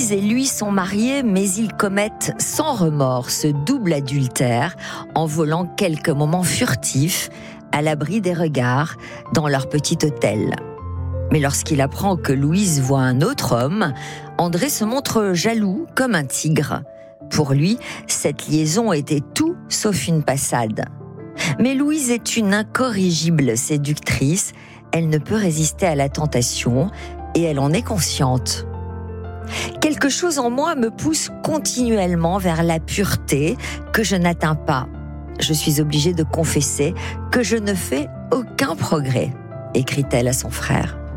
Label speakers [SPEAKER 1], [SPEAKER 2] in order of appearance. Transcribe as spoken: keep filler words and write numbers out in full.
[SPEAKER 1] Louise et lui sont mariés, mais ils commettent sans remords ce double adultère en volant quelques moments furtifs à l'abri des regards dans leur petit hôtel. Mais lorsqu'il apprend que Louise voit un autre homme, André se montre jaloux comme un tigre. Pour lui, cette liaison était tout sauf une passade. Mais Louise est une incorrigible séductrice, elle ne peut résister à la tentation et elle en est consciente. Quelque chose en moi me pousse continuellement vers la pureté que je n'atteins pas. Je suis obligée de confesser que je ne fais aucun progrès, écrit-elle à son frère.